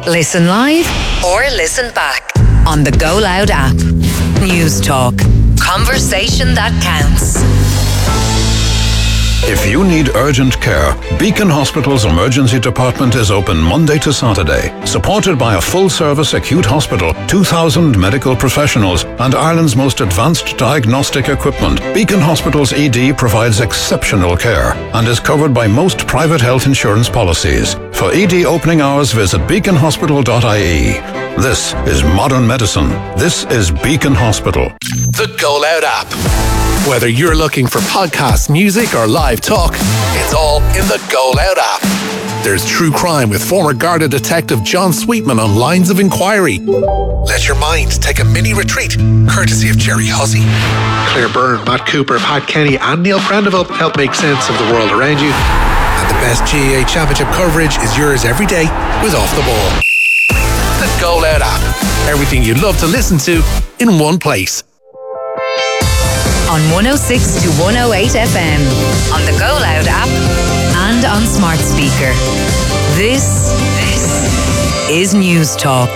Listen live or listen back on the Go Loud app. News Talk. Conversation that counts. If you need urgent care, Beacon Hospital's emergency department is open Monday to Saturday. Supported by a full-service acute hospital, 2,000 medical professionals, and Ireland's most advanced diagnostic equipment, Beacon Hospital's ED provides exceptional care and is covered by most private health insurance policies. For ED opening hours, visit beaconhospital.ie. This is modern medicine. This is Beacon Hospital. The Go Loud app. Whether you're looking for podcasts, music, or live talk, it's all in the Go Loud app. There's true crime with former Garda detective John Sweetman on Lines of Inquiry. Let your mind take a mini retreat, courtesy of Jerry Hussey. Claire Byrne, Matt Cooper, Pat Kenny, and Neil Prendeville help make sense of the world around you. And the best GAA Championship coverage is yours every day with Off the Ball. The Go Loud app. Everything you'd love to listen to in one place. On 106 to 108 FM, on the Go Loud app, and on smart speaker. This is News Talk.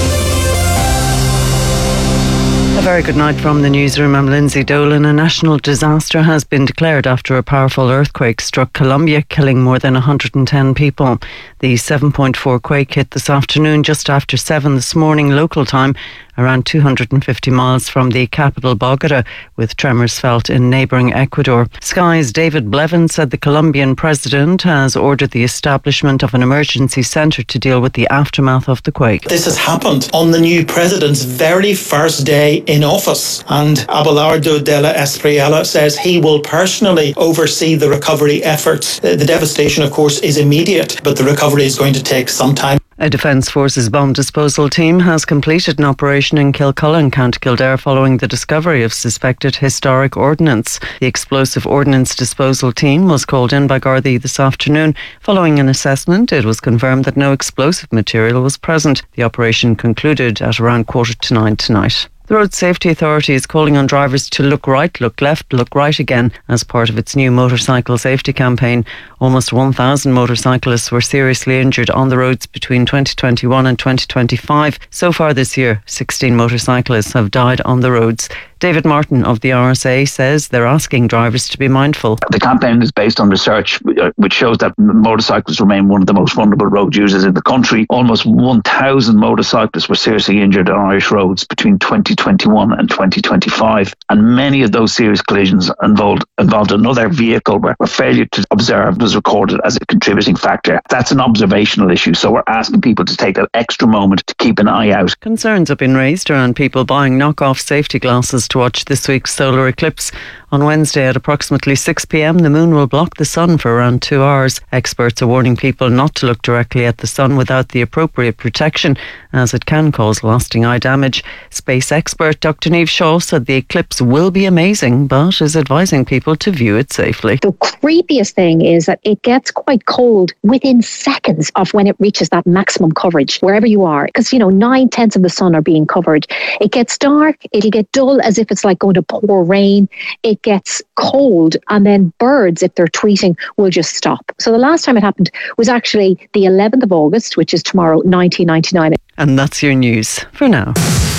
A very good night from the newsroom. I'm Lindsay Dolan. A national disaster has been declared after a powerful earthquake struck Colombia, killing more than 110 people. The 7.4 quake hit this afternoon just after 7 this morning local time, around 250 miles from the capital Bogota, with tremors felt in neighbouring Ecuador. Sky's David Blevins said the Colombian president has ordered the establishment of an emergency centre to deal with the aftermath of the quake. This has happened on the new president's very first day in office, and Abelardo de la Espriella says he will personally oversee the recovery efforts. The devastation, of course, is immediate, but the recovery is going to take some time. A Defence Forces bomb disposal team has completed an operation in Kilcullen, County Kildare, following the discovery of suspected historic ordnance. The explosive ordnance disposal team was called in by Gardaí this afternoon. Following an assessment, it was confirmed that no explosive material was present. The operation concluded at around 9:15 tonight. The Road Safety Authority is calling on drivers to look right, look left, look right again as part of its new motorcycle safety campaign. Almost 1,000 motorcyclists were seriously injured on the roads between 2021 and 2025. So far this year, 16 motorcyclists have died on the roads. David Martin of the RSA says they're asking drivers to be mindful. The campaign is based on research which shows that motorcyclists remain one of the most vulnerable road users in the country. Almost 1,000 motorcyclists were seriously injured on Irish roads between 2021 and 2025. And many of those serious collisions involved another vehicle where failure to observe was recorded as a contributing factor. That's an observational issue, so we're asking people to take that extra moment to keep an eye out. Concerns have been raised around people buying knockoff safety glasses to watch this week's solar eclipse. On Wednesday at approximately 6 p.m, the moon will block the sun for around 2 hours. Experts are warning people not to look directly at the sun without the appropriate protection, as it can cause lasting eye damage. Space expert Dr. Niamh Shaw said the eclipse will be amazing, but is advising people to view it safely. The creepiest thing is that it gets quite cold within seconds of when it reaches that maximum coverage, wherever you are. Because, 9/10 of the sun are being covered. It gets dark, it'll get dull as if it's like going to pour rain. It gets cold, and then birds, if they're tweeting, will just stop. So the last time it happened was actually the 11th of August, which is tomorrow, 1999. And that's your news for now.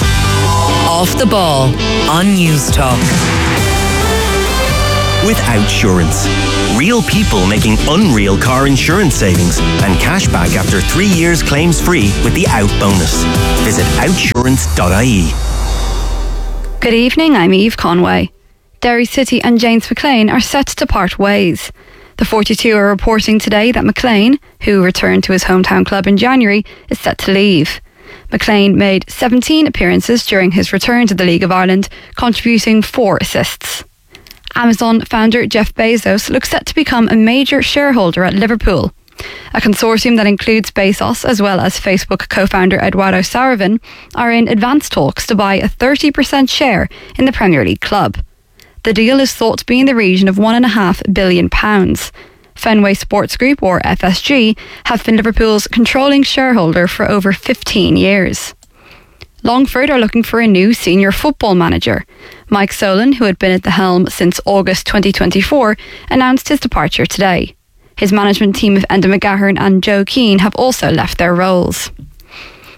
Off the Ball on News Talk. With Outsurance. Real people making unreal car insurance savings and cash back after 3 years claims free with the Out bonus. Visit outsurance.ie. Good evening, I'm Eve Conway. Derry City and James McLean are set to part ways. The 42 are reporting today that McLean, who returned to his hometown club in January, is set to leave. McLean made 17 appearances during his return to the League of Ireland, contributing 4 assists. Amazon founder Jeff Bezos looks set to become a major shareholder at Liverpool. A consortium that includes Bezos as well as Facebook co-founder Eduardo Saravin are in advanced talks to buy a 30% share in the Premier League club. The deal is thought to be in the region of £1.5 billion. Fenway Sports Group, or FSG, have been Liverpool's controlling shareholder for over 15 years. Longford are looking for a new senior football manager. Mike Solan, who had been at the helm since August 2024, announced his departure today. His management team of Enda McGahern and Joe Keane have also left their roles.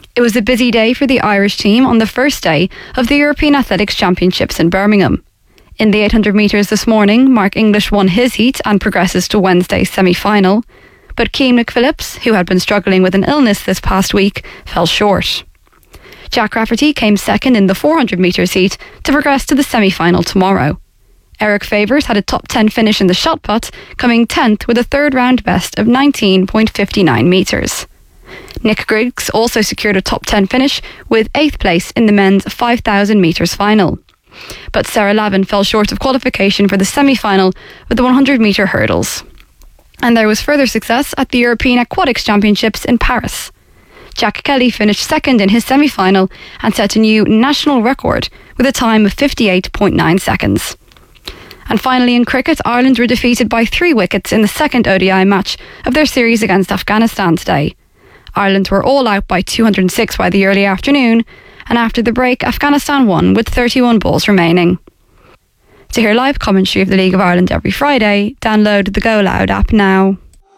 It was a busy day for the Irish team on the first day of the European Athletics Championships in Birmingham. In the 800 metres this morning, Mark English won his heat and progresses to Wednesday's semi-final. But Cian McPhillips, who had been struggling with an illness this past week, fell short. Jack Rafferty came second in the 400 metres heat to progress to the semi-final tomorrow. Eric Favors had a top 10 finish in the shot put, coming 10th with a third round best of 19.59 metres. Nick Griggs also secured a top 10 finish with 8th place in the men's 5,000 metres final. But Sarah Lavin fell short of qualification for the semi-final with the 100 metre hurdles. And there was further success at the European Aquatics Championships in Paris. Jack Kelly finished second in his semi-final and set a new national record with a time of 58.9 seconds. And finally in cricket, Ireland were defeated by 3 wickets in the second ODI match of their series against Afghanistan today. Ireland were all out by 206 by the early afternoon, and after the break, Afghanistan won with 31 balls remaining. To hear live commentary of the League of Ireland every Friday, download the Go Loud app now.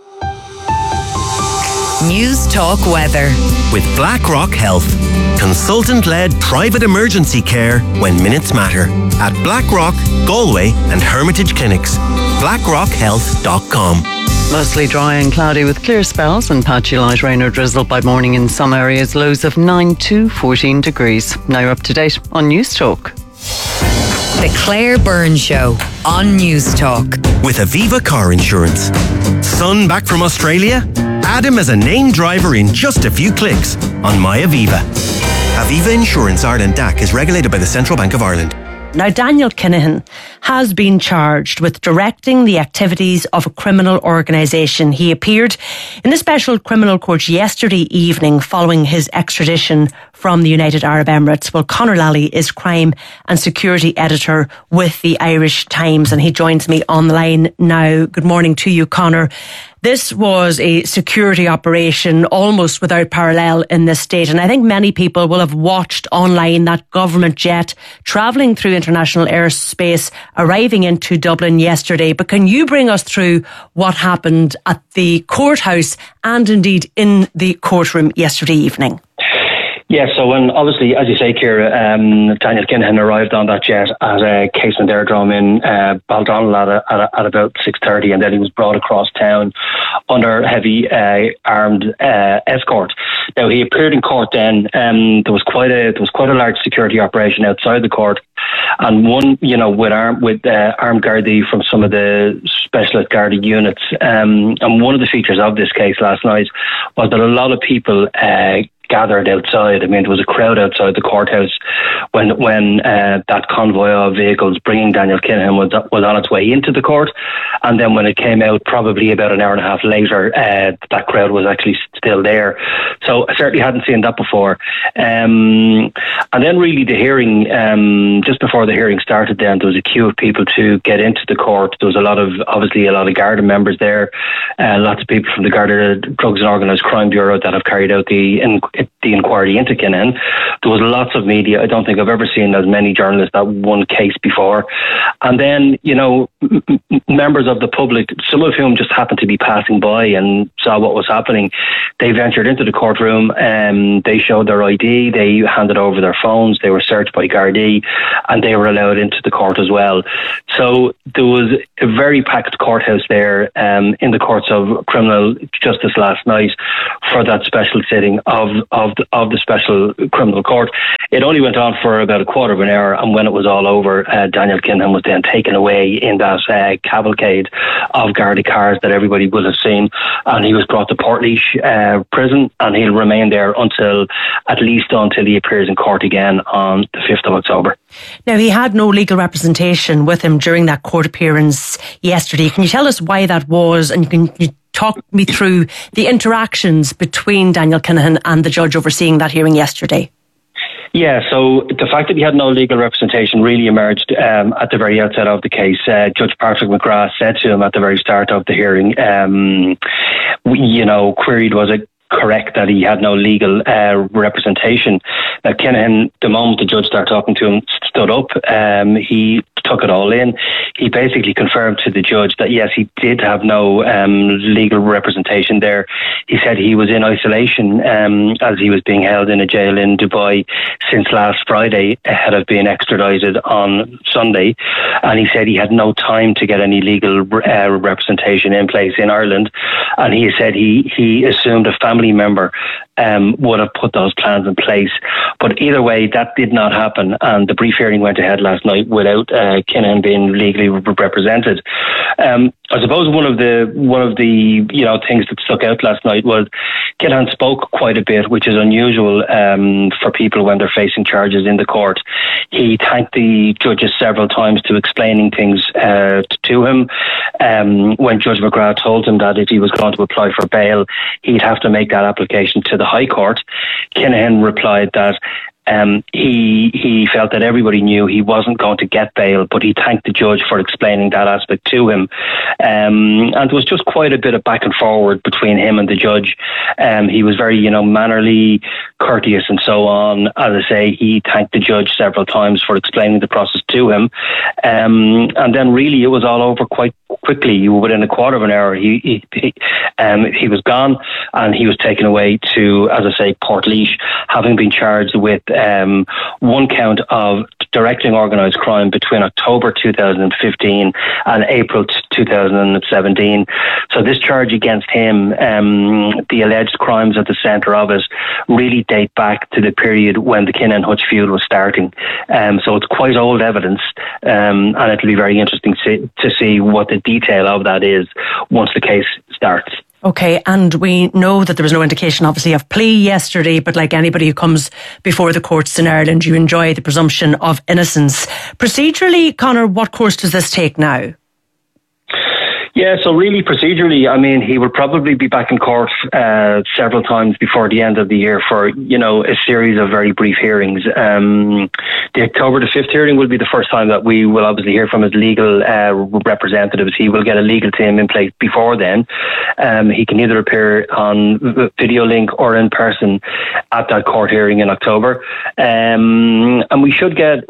News Talk Weather. With BlackRock Health. Consultant-led private emergency care when minutes matter. At BlackRock, Galway and Hermitage Clinics. BlackRockHealth.com. Mostly dry and cloudy with clear spells and patchy light rain or drizzle by morning in some areas. Lows of 9 to 14 degrees. Now you're up to date on News Talk. The Claire Byrne Show on News Talk. With Aviva Car Insurance. Son back from Australia? Add him as a named driver in just a few clicks on MyAviva. Aviva Insurance Ireland DAC is regulated by the Central Bank of Ireland. Now, Daniel Kinahan has been charged with directing the activities of a criminal organisation. He appeared in the Special Criminal Court yesterday evening following his extradition from the United Arab Emirates. Well, Conor Lally is Crime and Security Editor with the Irish Times, and he joins me on the line now. Good morning to you, Conor. This was a security operation almost without parallel in this state, and I think many people will have watched online that government jet travelling through international airspace, arriving into Dublin yesterday. But can you bring us through what happened at the courthouse and indeed in the courtroom yesterday evening? Yeah, so when obviously, as you say, Ciara, Daniel Kinahan arrived on that jet at a Casement Aerodrome in Baldonnel at about 6:30, and then he was brought across town under heavy armed escort. Now he appeared in court. Then there was quite a large security operation outside the court, and one, with armed Gardaí from some of the specialist Garda units. And one of the features of this case last night was that a lot of people gathered outside. I mean, there was a crowd outside the courthouse when that convoy of vehicles bringing Daniel Kinahan was on its way into the court, and then when it came out, probably about an hour and a half later, that crowd was actually still there. So I certainly hadn't seen that before. And then really the hearing, just before the hearing started, then there was a queue of people to get into the court. There was obviously a lot of Garda members there, lots of people from the Garda Drugs and Organised Crime Bureau that have carried out the inquiry into Kinahan. There was lots of media. I don't think I've ever seen as many journalists that one case before. And then, members of the public, some of whom just happened to be passing by and saw what was happening, they ventured into the courtroom and they showed their ID, they handed over their phones, they were searched by Gardaí, and they were allowed into the court as well. So there was a very packed courthouse there in the Courts of Criminal Justice last night for that special sitting of the Special Criminal Court. It only went on for about a quarter of an hour, and when it was all over, Daniel Kinahan was then taken away in that cavalcade of Garda cars that everybody will have seen, and he was brought to Portlaoise prison, and he'll remain there until he appears in court again on the 5th of October. Now, he had no legal representation with him during that court appearance yesterday. Can you tell us why that was, and can you talk me through the interactions between Daniel Kinahan and the judge overseeing that hearing yesterday? Yeah, so the fact that he had no legal representation really emerged at the very outset of the case. Judge Patrick McGrath said to him at the very start of the hearing, queried was it correct that he had no legal representation. Now, Kinahan, the moment the judge started talking to him, stood up. He took it all in. He basically confirmed to the judge that yes, he did have no legal representation there. He said he was in isolation as he was being held in a jail in Dubai since last Friday ahead of being extradited on Sunday, and he said he had no time to get any legal representation in place in Ireland, and he said he assumed a family member would have put those plans in place. But either way, that did not happen, and the brief hearing went ahead last night without Kinahan being legally represented. I suppose one of the things that stuck out last night was Kinahan spoke quite a bit, which is unusual for people when they're facing charges in the court. He thanked the judges several times to explaining things to him. When Judge McGrath told him that if he was going to apply for bail, he'd have to make that application to the High Court, Kinahan replied that he felt that everybody knew he wasn't going to get bail, but he thanked the judge for explaining that aspect to him. And there was just quite a bit of back and forward between him and the judge. He was very, mannerly, courteous and so on. As I say, he thanked the judge several times for explaining the process to him. And then really it was all over quite quickly. Within a quarter of an hour, he was gone, and he was taken away to, as I say, Portlaoise, having been charged with one count of directing organised crime between October 2015 and April 2017. So this charge against him, the alleged crimes at the centre of it, really date back to the period when the Kinahan Hutch feud was starting. So it's quite old evidence, and it'll be very interesting to see what the detail of that is once the case starts. Okay, and we know that there was no indication, obviously, of plea yesterday, but like anybody who comes before the courts in Ireland, you enjoy the presumption of innocence. Procedurally, Conor, what course does this take now? Yeah, so really procedurally, I mean, he will probably be back in court several times before the end of the year for, a series of very brief hearings. The October the 5th hearing will be the first time that we will obviously hear from his legal representatives. He will get a legal team in place before then. He can either appear on video link or in person at that court hearing in October. And we could get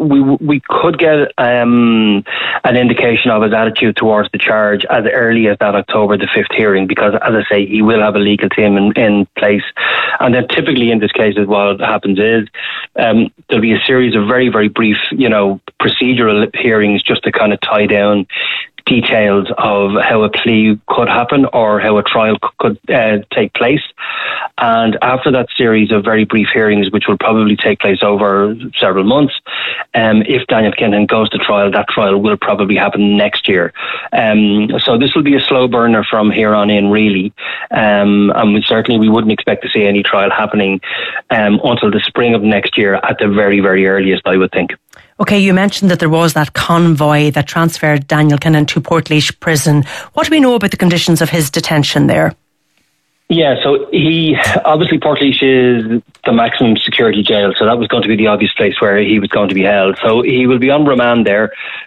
an indication of his attitude towards the charge as early as that October the 5th hearing, because as I say, he will have a legal team in place. And then typically in this case, what happens is there'll be a series of very, very brief, procedural hearings just to kind of tie down details of how a plea could happen or how a trial could take place. And after that series of very brief hearings, which will probably take place over several months, if Daniel Kinahan goes to trial, that trial will probably happen next year. So this will be a slow burner from here on in, really. And we wouldn't expect to see any trial happening until the spring of next year at the very, very earliest, I would think. Okay, you mentioned that there was that convoy that transferred Daniel Kinahan to Portlaoise prison. What do we know about the conditions of his detention there? Yeah, so Portlaoise is the maximum security jail, so that was going to be the obvious place where he was going to be held. So he will be on remand there,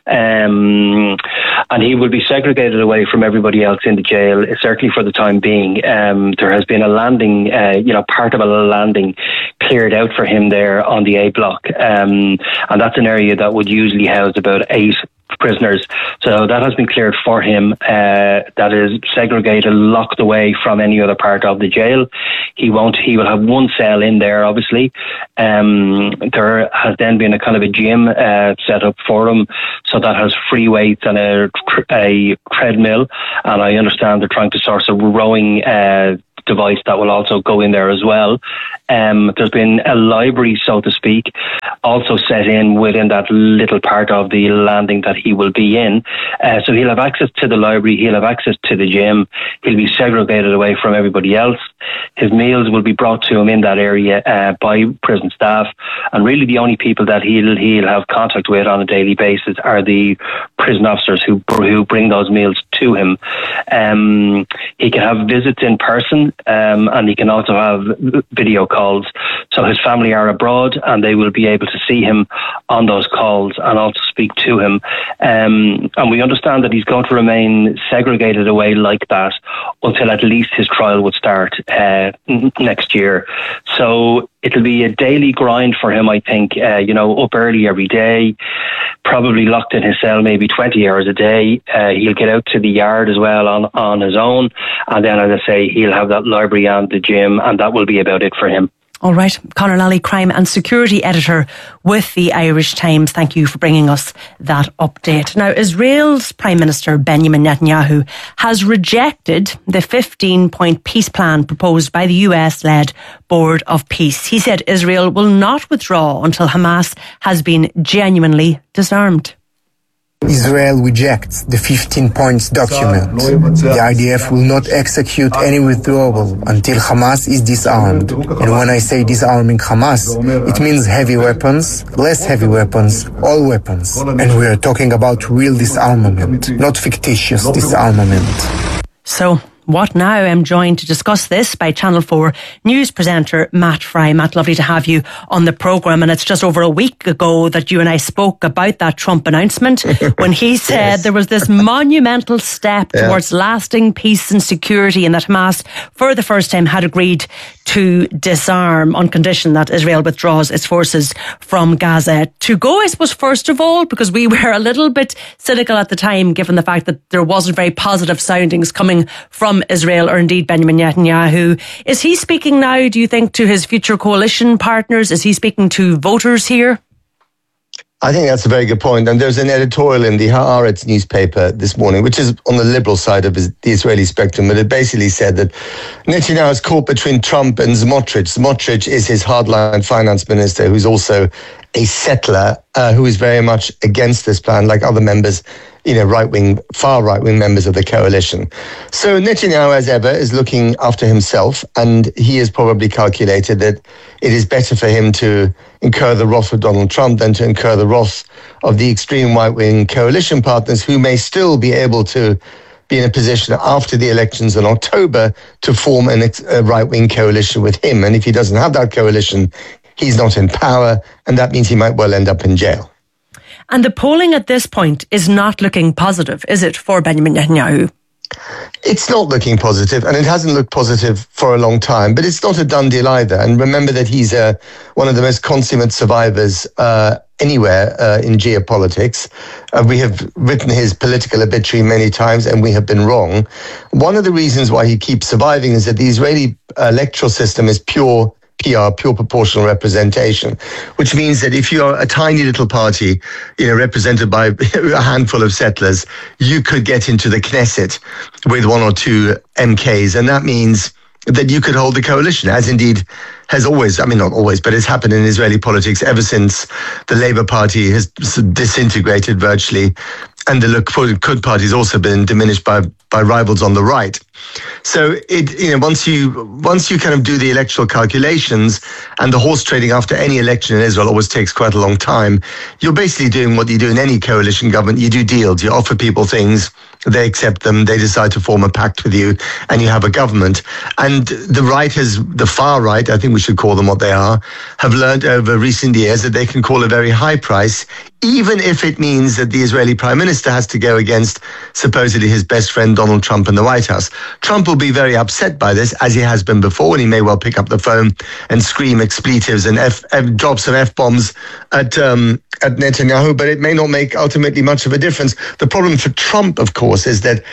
and he will be segregated away from everybody else in the jail, certainly for the time being. There has been a landing, part of a landing cleared out for him there on the A block, and that's an area that would usually house about 8 prisoners. So that has been cleared for him. That is segregated, locked away from any other part of the jail. He will have one cell in there, obviously. There has then been a kind of a gym set up for him. So that has free weights and a treadmill. And I understand they're trying to source a rowing device that will also go in there as well. There's been a library, so to speak, also set in within that little part of the landing that he will be in. So he'll have access to the library, he'll have access to the gym, he'll be segregated away from everybody else. His meals will be brought to him in that area by prison staff, and really the only people that he'll have contact with on a daily basis are the prison officers who bring those meals to him. He can have visits in person, and he can also have video calls. So his family are abroad, and they will be able to see him on those calls and also speak to him. And we understand that he's going to remain segregated away like that until at least his trial would start next year. So it'll be a daily grind for him, I think, up early every day, probably locked in his cell maybe 20 hours a day. He'll get out to the yard as well on his own. And then, as I say, he'll have that library and the gym, and that will be about it for him. All right. Conor Lally, crime and security editor with the Irish Times. Thank you for bringing us that update. Now, Israel's Prime Minister Benjamin Netanyahu has rejected the 15-point peace plan proposed by the US-led Board of Peace. He said Israel will not withdraw until Hamas has been genuinely disarmed. Israel rejects the 15 points document. The IDF will not execute any withdrawal until Hamas is disarmed. And when I say disarming Hamas, it means heavy weapons, less heavy weapons, all weapons. And we are talking about real disarmament, not fictitious disarmament. So, what now? I'm joined to discuss this by Channel 4 news presenter Matt Fry. Matt, lovely to have you on the programme. And it's just over a week ago that you and I spoke about that Trump announcement when he said there was this monumental step towards lasting peace and security, and that Hamas, for the first time, had agreed to disarm on condition that Israel withdraws its forces from Gaza. To go, I suppose, first of all, because we were a little bit cynical at the time, given the fact that there wasn't very positive soundings coming from Israel, or indeed Benjamin Netanyahu. Is he speaking now, do you think, to his future coalition partners? Is he speaking to voters here? I think that's a very good point. And there's an editorial in the Haaretz newspaper this morning, which is on the liberal side of the Israeli spectrum, but it basically said that Netanyahu is caught between Trump and Smotrich. Smotrich is his hardline finance minister, who's also a settler, who is very much against this plan, like other members, far right-wing members of the coalition. So Netanyahu, as ever, is looking after himself, and he has probably calculated that it is better for him to incur the wrath of Donald Trump than to incur the wrath of the extreme right-wing coalition partners, who may still be able to be in a position after the elections in October to form a right-wing coalition with him. And if he doesn't have that coalition, he's not in power, and that means he might well end up in jail. And the polling at this point is not looking positive, is it, for Benjamin Netanyahu? It's not looking positive, and it hasn't looked positive for a long time, but it's not a done deal either. And remember that he's one of the most consummate survivors anywhere in geopolitics. We have written his political obituary many times, and we have been wrong. One of the reasons why he keeps surviving is that the Israeli electoral system is pure PR, pure proportional representation, which means that if you're a tiny little party, represented by a handful of settlers, you could get into the Knesset with one or two MKs. And that means that you could hold the coalition, as indeed has always, not always, but it's happened in Israeli politics ever since the Labour Party has disintegrated virtually. And the Likud party has also been diminished by rivals on the right. So once you kind of do the electoral calculations, and the horse trading after any election in Israel always takes quite a long time, you're basically doing what you do in any coalition government. You do deals. You offer people things, they accept them, they decide to form a pact with you, and you have a government. And the far right, I think we should call them what they are, have learned over recent years that they can call a very high price, even if it means that the Israeli Prime Minister has to go against supposedly his best friend Donald Trump in the White House. Trump will be very upset by this, as he has been before, and he may well pick up the phone and scream expletives and drop some F-bombs at Netanyahu, but it may not make ultimately much of a difference. The problem for Trump, of course, is that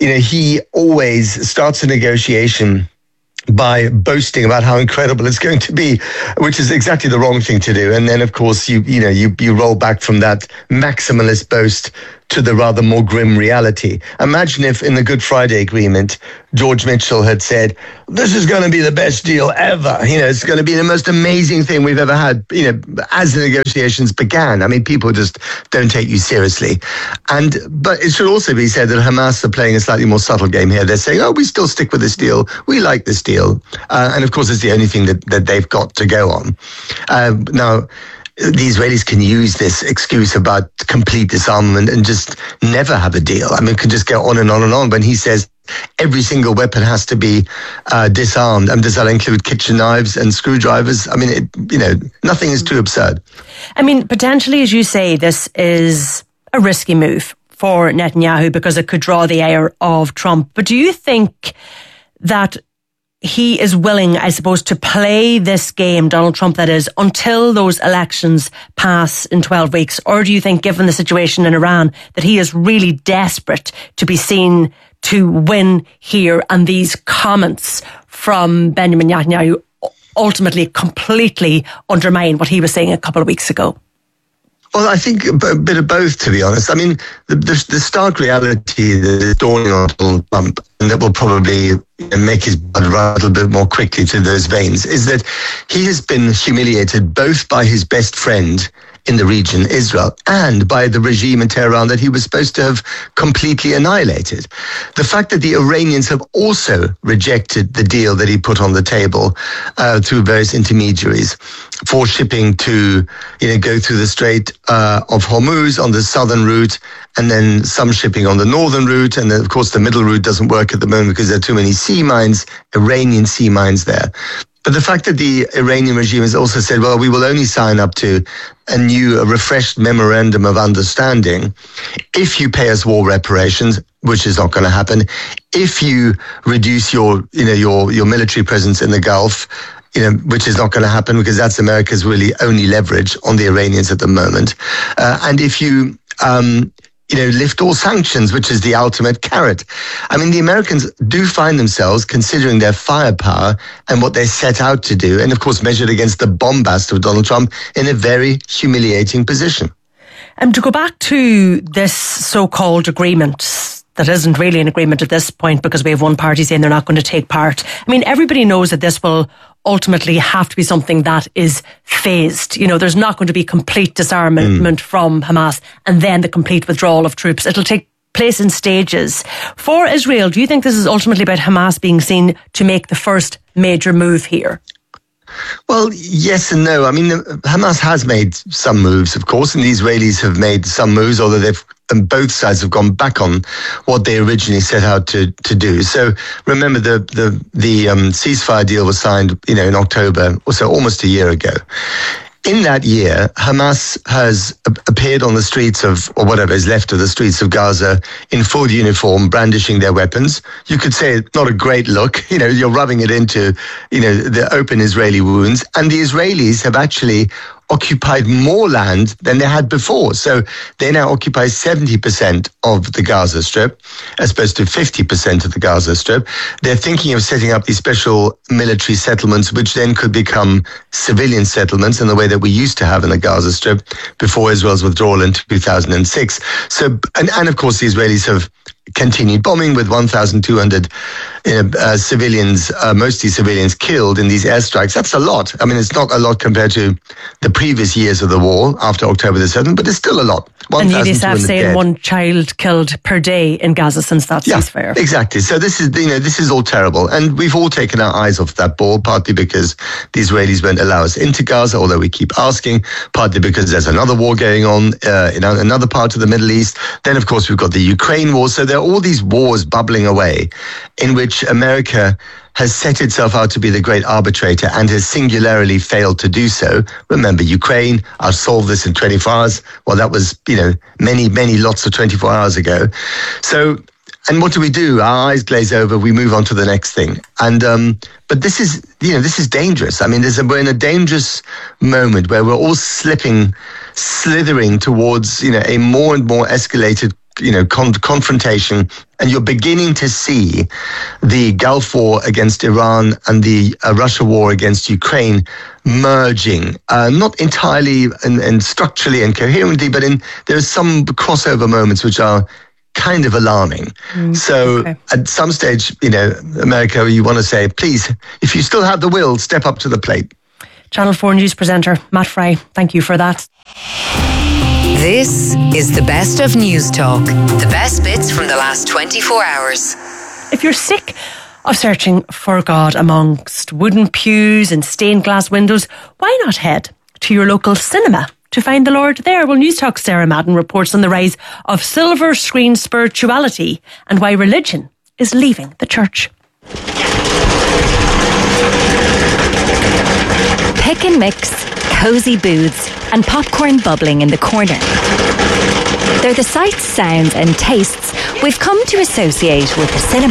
he always starts a negotiation by boasting about how incredible it's going to be, which is exactly the wrong thing to do. And then, of course, you roll back from that maximalist boast to the rather more grim reality. Imagine if in the Good Friday Agreement, George Mitchell had said, this is going to be the best deal ever. It's going to be the most amazing thing we've ever had, as the negotiations began. People just don't take you seriously. But it should also be said that Hamas are playing a slightly more subtle game here. They're saying, we still stick with this deal. We like this deal. And of course, it's the only thing that they've got to go on. Now, the Israelis can use this excuse about complete disarmament and just never have a deal. I mean, it could just go on and on and on. When he says every single weapon has to be disarmed, and does that include kitchen knives and screwdrivers? I mean, nothing is too absurd. I mean, potentially, as you say, this is a risky move for Netanyahu because it could draw the ire of Trump. But do you think that he is willing, I suppose, to play this game, Donald Trump that is, until those elections pass in 12 weeks? Or do you think, given the situation in Iran, that he is really desperate to be seen to win here, and these comments from Benjamin Netanyahu ultimately completely undermine what he was saying a couple of weeks ago? Well, I think a bit of both, to be honest. I mean, the stark reality that is dawning on Donald Trump, and that will probably make his blood run a little bit more quickly to those veins, is that he has been humiliated both by his best friend in the region, Israel, and by the regime in Tehran that he was supposed to have completely annihilated. The fact that the Iranians have also rejected the deal that he put on the table through various intermediaries for shipping to, go through the Strait of Hormuz on the southern route, and then some shipping on the northern route. And then, of course, the middle route doesn't work at the moment because there are too many sea mines, Iranian sea mines there. But the fact that the Iranian regime has also said, well, we will only sign up to a refreshed memorandum of understanding if you pay us war reparations, which is not going to happen, if you reduce your military presence in the Gulf, which is not going to happen because that's America's really only leverage on the Iranians at the moment, and if you lift all sanctions, which is the ultimate carrot. I mean, the Americans do find themselves, considering their firepower and what they set out to do, and of course measured against the bombast of Donald Trump, in a very humiliating position. To go back to this so-called agreement, that isn't really an agreement at this point because we have one party saying they're not going to take part. I mean, everybody knows that this will ultimately have to be something that is phased. There's not going to be complete disarmament from Hamas and then the complete withdrawal of troops. It'll take place in stages. For Israel, do you think this is ultimately about Hamas being seen to make the first major move here? Well, yes and no. I mean, Hamas has made some moves, of course, and the Israelis have made some moves, although both sides have gone back on what they originally set out to do. So remember, the ceasefire deal was signed, in October, or so almost a year ago. In that year, Hamas has appeared on the streets of, or whatever is left of the streets of Gaza, in full uniform, brandishing their weapons. You could say it's not a great look. You're rubbing it into, the open Israeli wounds. And the Israelis have actually occupied more land than they had before. So they now occupy 70% of the Gaza Strip, as opposed to 50% of the Gaza Strip. They're thinking of setting up these special military settlements, which then could become civilian settlements in the way that we used to have in the Gaza Strip before Israel's withdrawal in 2006. So, and of course, the Israelis have continued bombing with 1,200 civilians, mostly civilians, killed in these airstrikes. That's a lot. I mean, it's not a lot compared to the previous years of the war after October the 7th, but it's still a lot. And UNICEF saying one child killed per day in Gaza since that ceasefire. Exactly. So this is all terrible. And we've all taken our eyes off that ball, partly because the Israelis won't allow us into Gaza, although we keep asking, partly because there's another war going on in another part of the Middle East. Then, of course, we've got the Ukraine war. So there are all these wars bubbling away in which America has set itself out to be the great arbitrator and has singularly failed to do so. Remember, Ukraine, I'll solve this in 24 hours. Well, that was, many lots of 24 hours ago. So, and what do? Our eyes glaze over, we move on to the next thing. And, but this is dangerous. I mean, we're in a dangerous moment where we're all slithering towards, a more and more escalated confrontation, and you're beginning to see the Gulf War against Iran and the Russia war against Ukraine merging, not entirely and structurally and coherently, but there's some crossover moments which are kind of alarming. At some stage, America, you want to say, please, if you still have the will, step up to the plate. Channel 4 News presenter Matt Fry, thank you for that. This is the best of News Talk. The best bits from the last 24 hours. If you're sick of searching for God amongst wooden pews and stained glass windows, why not head to your local cinema to find the Lord there. Well, News Talk's Sarah Madden reports on the rise of silver screen spirituality and why religion is leaving the church. Pick and mix, cosy booths and popcorn bubbling in the corner. They're the sights, sounds and tastes we've come to associate with the cinema.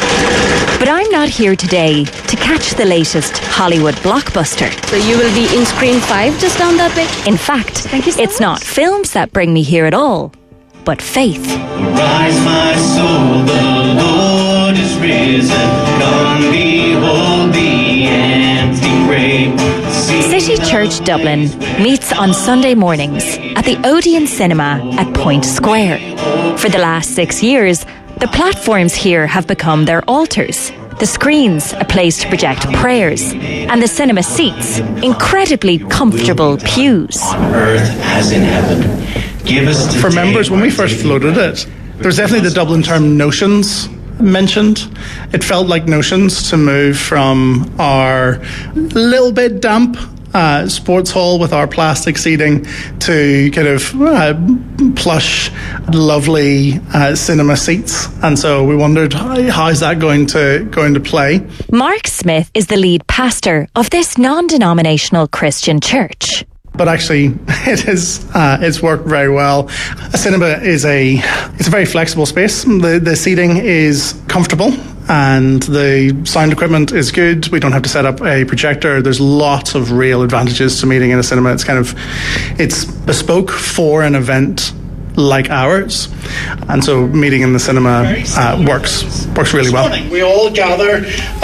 But I'm not here today to catch the latest Hollywood blockbuster. So you will be in Screen 5 just down that way? In fact, it's not films that bring me here at all, but faith. Rise, my soul, the Lord is risen. Come behold the empty grave. City Church Dublin meets on Sunday mornings at the Odeon Cinema at Point Square. For the last 6 years, the platforms here have become their altars, the screens a place to project prayers, and the cinema seats incredibly comfortable pews. On earth as in heaven. Give us For members, when we first floated it, there was definitely the Dublin term notions mentioned. It felt like notions to move from our little bit damp sports hall with our plastic seating to kind of plush, lovely cinema seats. And so we wondered, how is that going to play? Mark Smith is the lead pastor of this non-denominational Christian church. But actually, it's worked very well. A cinema it's a very flexible space. The seating is comfortable and the sound equipment is good. We don't have to set up a projector. There's lots of real advantages to meeting in a cinema. It's bespoke for an event like ours, and so meeting in the cinema works really well. We all gather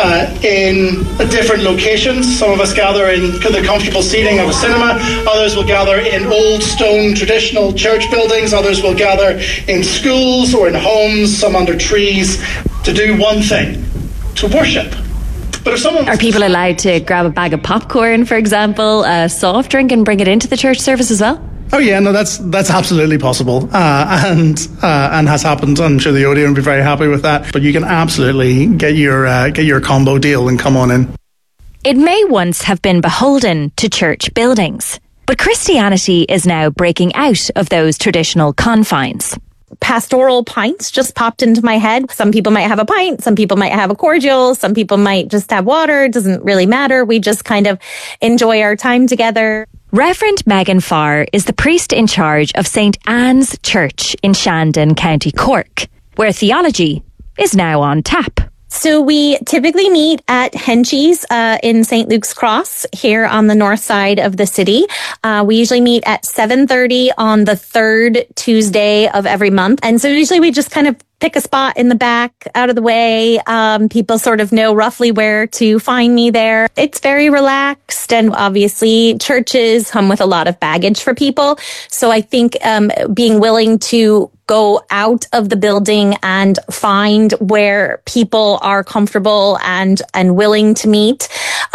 in different locations. Some of us gather in the comfortable seating of a cinema, others will gather in old stone traditional church buildings, others will gather in schools or in homes, some under trees, to do one thing: to worship. But if someone Are people allowed to grab a bag of popcorn, for example, a soft drink, and bring it into the church service as well? Oh yeah, no, that's absolutely possible, and has happened. I'm sure the Odeon will be very happy with that. But you can absolutely get your combo deal and come on in. It may once have been beholden to church buildings, but Christianity is now breaking out of those traditional confines. Pastoral pints just popped into my head. Some people might have a pint, some people might have a cordial, some people might just have water. It doesn't really matter. We just kind of enjoy our time together. Reverend Megan Farr is the priest in charge of St. Anne's Church in Shandon, County Cork, where theology is now on tap. So we typically meet at Henchy's in St. Luke's Cross here on the north side of the city. We usually meet at 7:30 on the third Tuesday of every month. And so usually we just kind of pick a spot in the back, out of the way. People sort of know roughly where to find me there. It's very relaxed, and obviously churches come with a lot of baggage for people. So I think being willing to go out of the building and find where people are comfortable and willing to meet,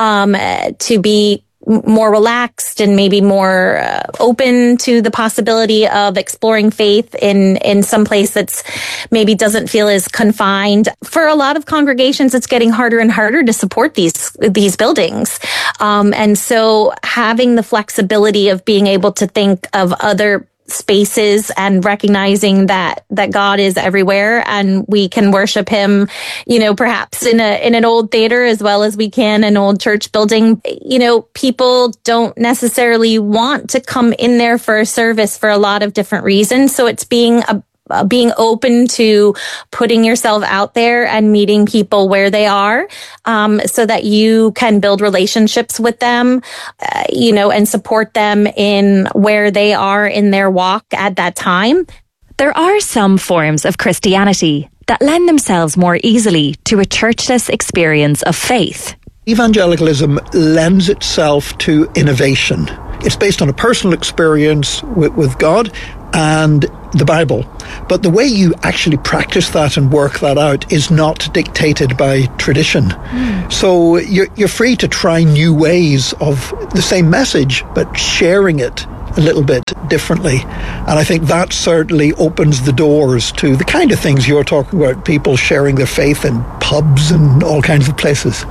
to be more relaxed and maybe more open to the possibility of exploring faith in some place that's maybe doesn't feel as confined. For a lot of congregations, it's getting harder and harder to support these buildings. And so having the flexibility of being able to think of other spaces and recognizing that God is everywhere and we can worship him, perhaps in an old theater as well as we can an old church building. People don't necessarily want to come in there for a service for a lot of different reasons. So it's being open to putting yourself out there and meeting people where they are, so that you can build relationships with them, and support them in where they are in their walk at that time. There are some forms of Christianity that lend themselves more easily to a churchless experience of faith. Evangelicalism lends itself to innovation. It's based on a personal experience with God and the Bible. But the way you actually practice that and work that out is not dictated by tradition. So you're free to try new ways of the same message, but sharing it a little bit differently. And I think that certainly opens the doors to the kind of things you're talking about, people sharing their faith in pubs and all kinds of places.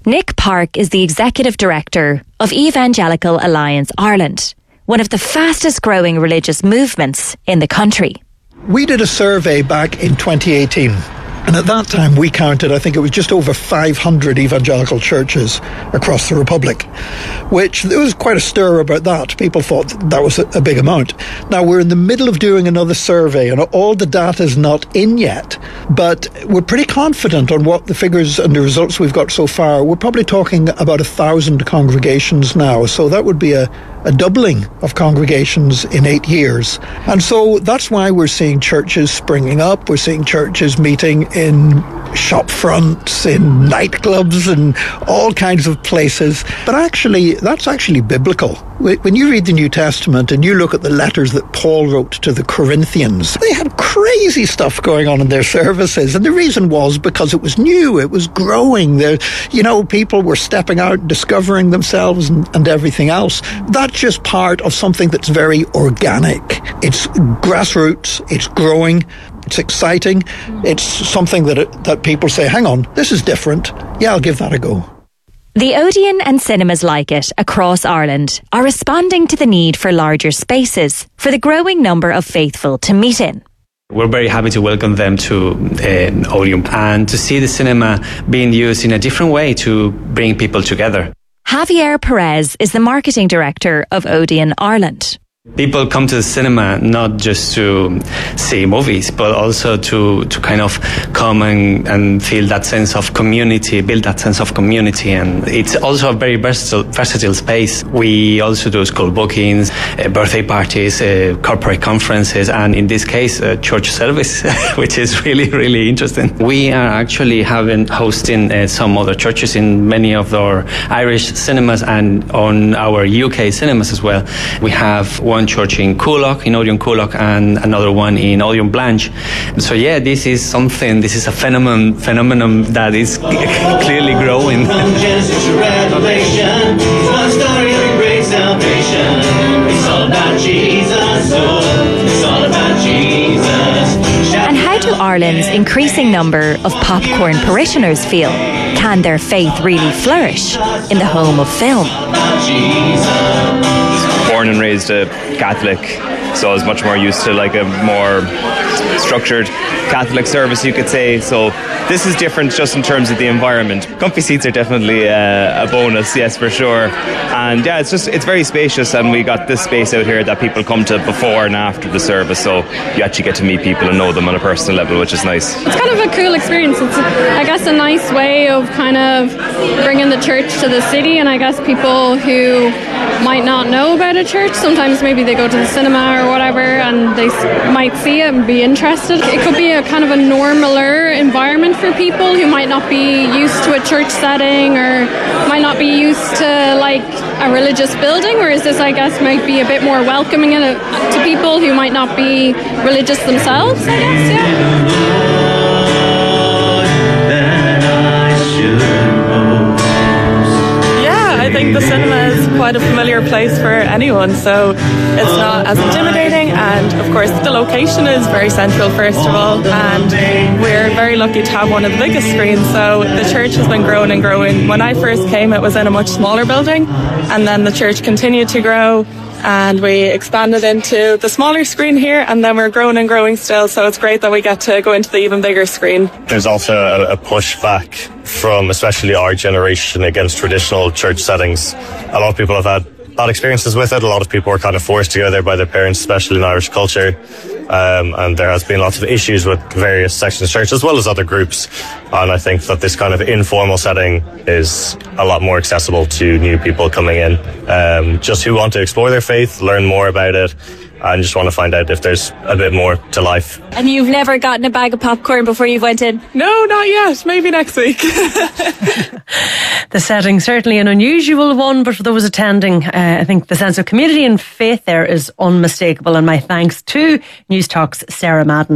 Nick Park is the Executive Director of Evangelical Alliance Ireland, one of the fastest growing religious movements in the country. We did a survey back in 2018. And at that time, we counted, I think it was just over 500 evangelical churches across the Republic, which there was quite a stir about that. People thought that was a big amount. Now, we're in the middle of doing another survey, and all the data is not in yet, but we're pretty confident on what the figures and the results we've got so far. We're probably talking about 1,000 congregations now, so that would be a doubling of congregations in 8 years. And so that's why we're seeing churches springing up. We're seeing churches meeting in shop fronts, in nightclubs, and all kinds of places. But actually, that's actually biblical. When you read the New Testament and you look at the letters that Paul wrote to the Corinthians, they had crazy stuff going on in their services. And the reason was because it was new, it was growing. People were stepping out, discovering themselves and everything else. That's just part of something that's very organic. It's grassroots, it's growing, it's exciting. It's something that people say, hang on, this is different. Yeah, I'll give that a go. The Odeon and cinemas like it across Ireland are responding to the need for larger spaces for the growing number of faithful to meet in. We're very happy to welcome them to Odeon and to see the cinema being used in a different way to bring people together. Javier Perez is the marketing director of Odeon Ireland. People come to the cinema not just to see movies, but also to kind of come and feel that sense of community, build that sense of community. And it's also a very versatile space. We also do school bookings, birthday parties, corporate conferences, and in this case, church service, which is really, really interesting. We are actually hosting some other churches in many of our Irish cinemas and on our UK cinemas as well. We have one church in Coolock, in Odeon Coolock, and another one in Odeon Blanche. So yeah, this is a phenomenon that is clearly growing. From Genesis to Revelation, one story of great salvation. It's all about Jesus, it's all about Jesus. And how do Ireland's increasing number of popcorn parishioners feel? Can their faith really flourish in the home of film? Born and raised a Catholic, so I was much more used to like a more structured Catholic service, you could say. So this is different just in terms of the environment. Comfy seats are definitely a bonus, yes, for sure. And yeah, it's very spacious, and we got this space out here that people come to before and after the service, so you actually get to meet people and know them on a personal level, which is nice. It's kind of a cool experience. It's, I guess, a nice way of kind of bringing the church to the city, and I guess people who might not know about a church, sometimes maybe they go to the cinema or whatever and they might see it and be interested. It could be a kind of a normaler environment for people who might not be used to a church setting or might not be used to like a religious building, whereas this, I guess, might be a bit more welcoming to people who might not be religious themselves, I guess, yeah. I think the cinema is quite a familiar place for anyone, so it's not as intimidating, and of course the location is very central first of all, and we're very lucky to have one of the biggest screens, so the church has been growing and growing. When I first came it was in a much smaller building, and then the church continued to grow and we expanded into the smaller screen here, and then we're growing and growing still, so it's great that we get to go into the even bigger screen. There's also a pushback from especially our generation against traditional church settings. A lot of people have had bad experiences with it. A lot of people were kind of forced to go there by their parents, especially in Irish culture. And there has been lots of issues with various sections of church as well as other groups, and I think that this kind of informal setting is a lot more accessible to new people coming in, just who want to explore their faith, learn more about it, and just want to find out if there's a bit more to life. And you've never gotten a bag of popcorn before you went in? No, not yet. Maybe next week. The setting, certainly an unusual one, but for those attending, I think the sense of community and faith there is unmistakable, and my thanks to News Talk's Sarah Madden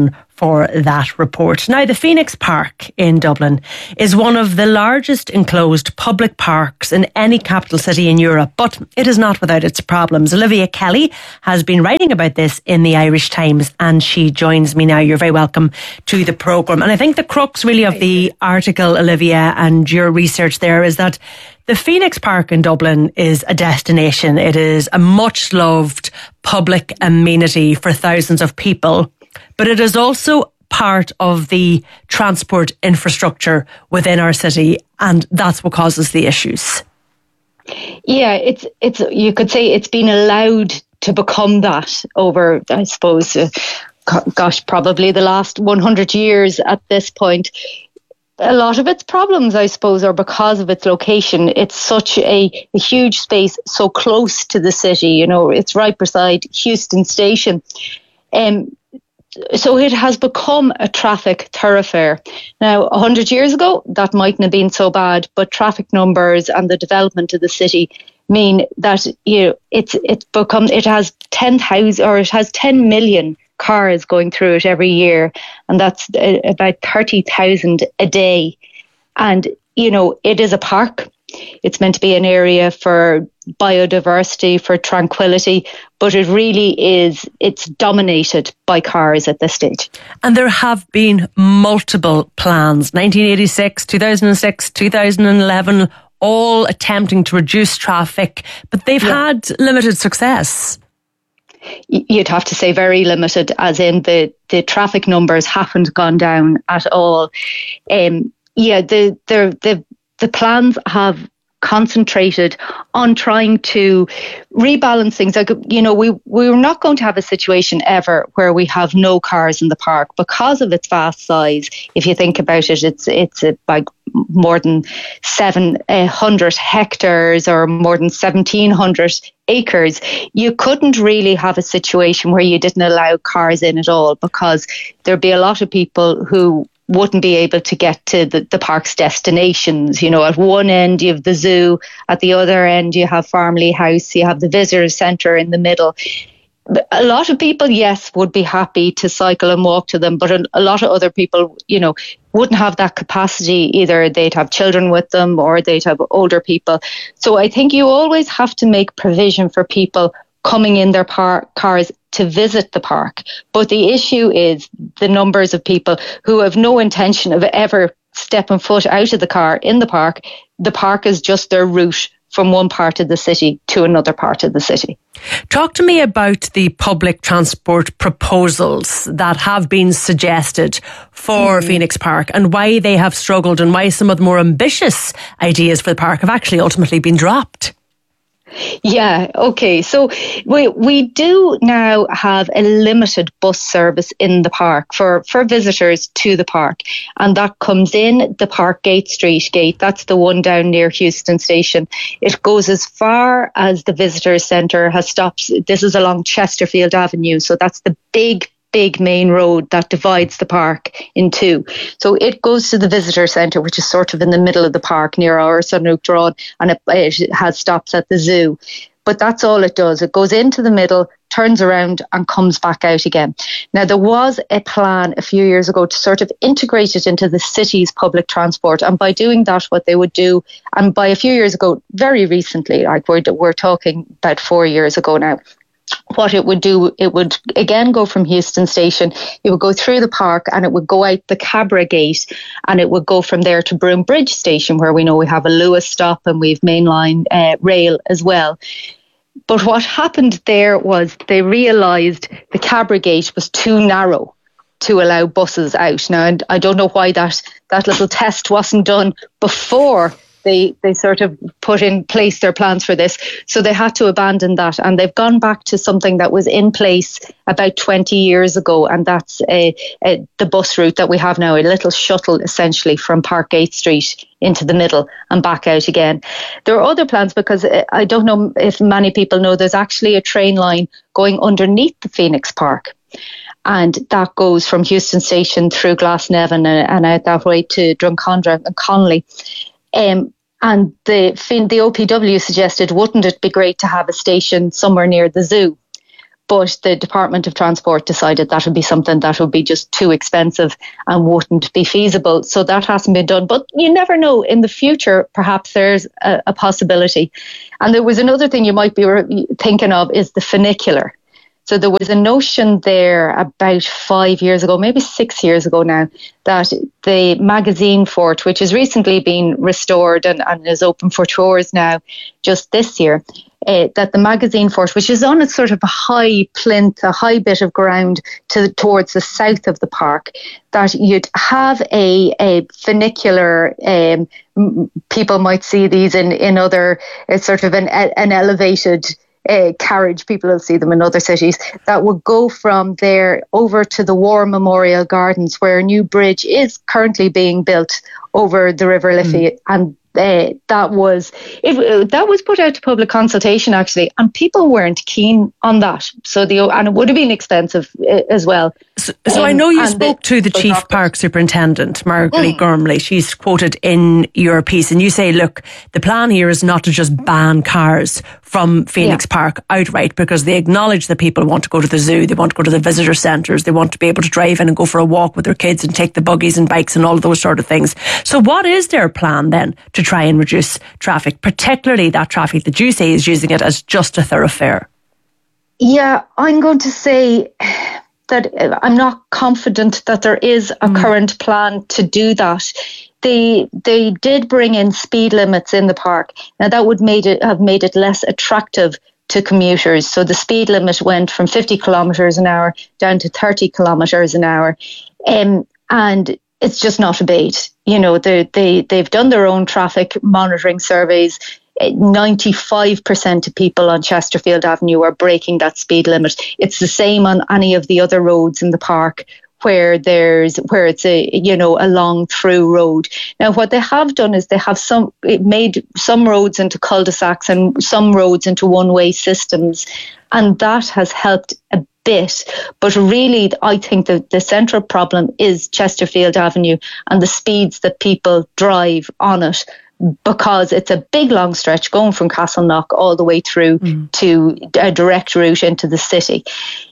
for that report. Now, the Phoenix Park in Dublin is one of the largest enclosed public parks in any capital city in Europe, but it is not without its problems. Olivia Kelly has been writing about this in the Irish Times, and she joins me now. You're very welcome to the programme. And I think the crux really of the article, Olivia, and your research there is that the Phoenix Park in Dublin is a destination. It is a much loved public amenity for thousands of people, but it is also part of the transport infrastructure within our city, and that's what causes the issues. Yeah, it's you could say it's been allowed to become that over, I suppose, probably the last 100 years at this point. A lot of its problems, I suppose, are because of its location. It's such a huge space, so close to the city. You know, it's right beside Heuston Station. So it has become a traffic thoroughfare. Now, 100 years ago, that mightn't have been so bad, but traffic numbers and the development of the city mean that, you know, it has 10,000 or it has 10 million cars going through it every year, and that's about 30,000 a day. And, you know, it is a park. It's meant to be an area for biodiversity, for tranquility, but it really is, it's dominated by cars at this stage. And there have been multiple plans, 1986, 2006, 2011, all attempting to reduce traffic, but they've had limited success. You'd have to say very limited, as in the traffic numbers haven't gone down at all. The plans have concentrated on trying to rebalance things. Like, you know, we're not going to have a situation ever where we have no cars in the park because of its vast size. If you think about it, it's like more than 700 hectares or more than 1,700 acres. You couldn't really have a situation where you didn't allow cars in at all, because there'd be a lot of people who wouldn't be able to get to the park's destinations. You know, at one end you have the zoo, at the other end you have Farmley House, you have the visitor centre in the middle. A lot of people, yes, would be happy to cycle and walk to them, but a lot of other people, you know, wouldn't have that capacity. Either they'd have children with them or they'd have older people. So I think you always have to make provision for people coming in their cars to visit the park. But the issue is the numbers of people who have no intention of ever stepping foot out of the car in the park. The park is just their route from one part of the city to another part of the city. Talk to me about the public transport proposals that have been suggested for Phoenix Park and why they have struggled, and why some of the more ambitious ideas for the park have actually ultimately been dropped. Yeah, okay. So we do now have a limited bus service in the park for visitors to the park. And that comes in the Parkgate Street gate. That's the one down near Heuston Station. It goes as far as the visitor centre has stops. This is along Chesterfield Avenue. So that's the big main road that divides the park in two. So it goes to the visitor centre, which is sort of in the middle of the park near our Sunrook Drawn, and it has stops at the zoo. But that's all it does. It goes into the middle, turns around and comes back out again. Now, there was a plan a few years ago to sort of integrate it into the city's public transport. And by doing that, what they would do, and by a few years ago, very recently, like we're talking about 4 years ago now, what it would do, it would again go from Heuston Station, it would go through the park and it would go out the Cabra Gate, and it would go from there to Broome Bridge Station, where we know we have a Lewis stop and we have mainline rail as well. But what happened there was they realised the Cabra Gate was too narrow to allow buses out. Now, I don't know why that little test wasn't done before they sort of put in place their plans for this. So they had to abandon that, and they've gone back to something that was in place about 20 years ago, and that's the bus route that we have now, a little shuttle essentially from Parkgate Street into the middle and back out again. There are other plans, because I don't know if many people know, there's actually a train line going underneath the Phoenix Park. And that goes from Heuston Station through Glasnevin and out that way to Drumcondra and Connolly. And the OPW suggested, wouldn't it be great to have a station somewhere near the zoo? But the Department of Transport decided that would be something that would be just too expensive and wouldn't be feasible. So that hasn't been done. But you never know. In the future, perhaps there's a possibility. And there was another thing you might be thinking of is the funicular. So there was a notion there about 5 years ago, maybe 6 years ago now, that the Magazine Fort, which has recently been restored and is open for tours now just this year, that the Magazine Fort, which is on a sort of a high plinth, a high bit of ground towards the south of the park, that you'd have a funicular, people might see these in other, sort of an elevated carriage, people will see them in other cities, that would go from there over to the War Memorial Gardens, where a new bridge is currently being built over the River Liffey. And that was put out to public consultation, actually, and people weren't keen on that. And it would have been expensive as well. So I know you spoke to the Chief Park Superintendent, Marguerite Gormley. She's quoted in your piece, and you say, look, the plan here is not to just ban cars from Phoenix Park outright, because they acknowledge that people want to go to the zoo, they want to go to the visitor centres, they want to be able to drive in and go for a walk with their kids and take the buggies and bikes and all of those sort of things. So what is their plan then to try and reduce traffic, particularly that traffic that you say is using it as just a thoroughfare? Yeah, I'm going to say that I'm not confident that there is a current plan to do that. They did bring in speed limits in the park. Now that would have made it less attractive to commuters. So the speed limit went from 50 kilometres an hour down to 30 kilometres an hour. And it's just not a debate. You know, they've done their own traffic monitoring surveys. 95% of people on Chesterfield Avenue are breaking that speed limit. It's the same on any of the other roads in the park where it's a long through road. Now, what they have done is they have made some roads into cul-de-sacs and some roads into one-way systems, and that has helped a bit. But really, I think the central problem is Chesterfield Avenue and the speeds that people drive on it, because it's a big long stretch going from Castleknock all the way through to a direct route into the city.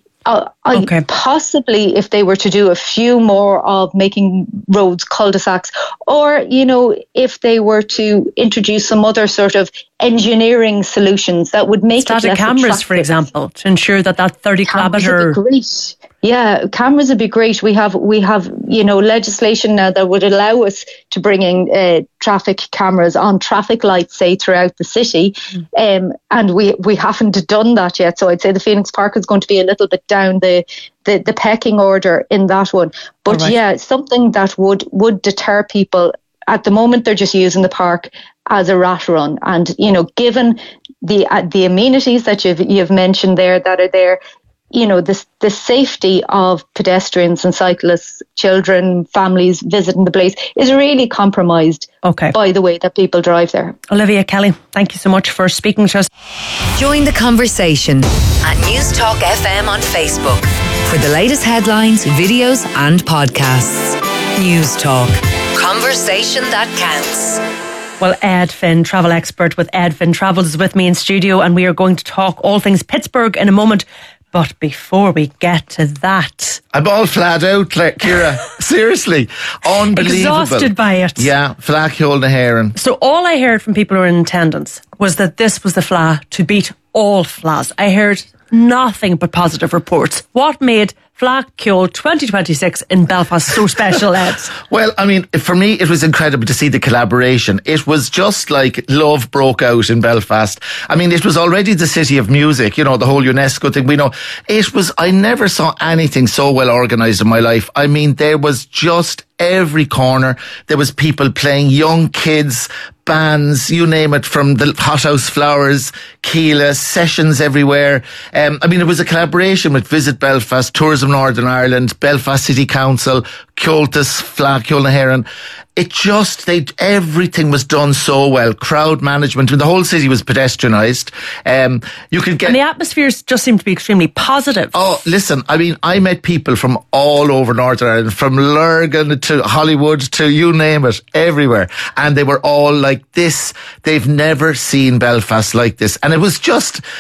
Possibly if they were to do a few more of making roads cul-de-sacs, or, you know, if they were to introduce some other sort of engineering solutions that would make static it less cameras, attractive. for example, to ensure that 30 kilometre... Great. Yeah, cameras would be great. We have, legislation now that would allow us to bring in traffic cameras on traffic lights, say, throughout the city. And we haven't done that yet. So I'd say the Phoenix Park is going to be a little bit down the pecking order in that one. But something that would deter people. At the moment, they're just using the park as a rat run. And, you know, given the amenities that you've mentioned there that are there, you know, the safety of pedestrians and cyclists, children, families visiting the place is really compromised by the way that people drive there. Olivia Kelly, thank you so much for speaking to us. Join the conversation at News Talk FM on Facebook for the latest headlines, videos and podcasts. News Talk. Conversation that counts. Well, Ed Finn, travel expert with Ed Finn Travels, is with me in studio, and we are going to talk all things Pittsburgh in a moment. But before we get to that... I'm all flat out, Ciara. Seriously. Unbelievable. Exhausted by it. Yeah, Flackhole na Heron. So all I heard from people who were in attendance was that this was the Fleadh to beat all Fleadhs. I heard nothing but positive reports. What made Flackhole 2026 in Belfast so special, Ed? Well, I mean, for me, it was incredible to see the collaboration. It was just like love broke out in Belfast. I mean, it was already the city of music, you know, the whole UNESCO thing. We know it was, I never saw anything so well organised in my life. I mean, there was just every corner. There was people playing, young kids, bands, you name it, from the Hothouse Flowers, Keela, sessions everywhere. I mean, it was a collaboration with Visit Belfast, Tourism Northern Ireland, Belfast City Council, Ceoltas, Flag, Culnaheron. It just, everything was done so well. Crowd management, the whole city was pedestrianised. You could get... And the atmospheres just seemed to be extremely positive. Oh, listen, I mean, I met people from all over Northern Ireland, from Lurgan to Hollywood to you name it, everywhere. And they were all like this. They've never seen Belfast like this. And it was a